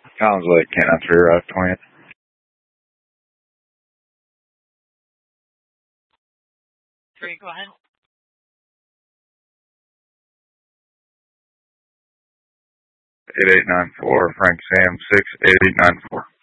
Collins Lake, can't answer 20th. Great, go ahead. 8894, Frank Sam 68894.